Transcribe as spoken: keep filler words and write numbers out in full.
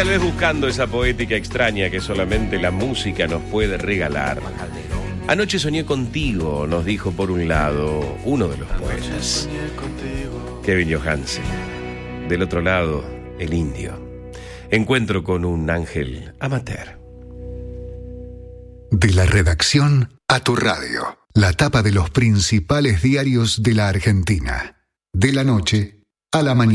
tal vez buscando esa poética extraña que solamente la música nos puede regalar. Anoche soñé contigo, nos dijo por un lado uno de los poetas, Kevin Johansen. Del otro lado, el indio. Encuentro con un ángel amateur. De la redacción a tu radio. La tapa de los principales diarios de la Argentina. De la noche a la mañana.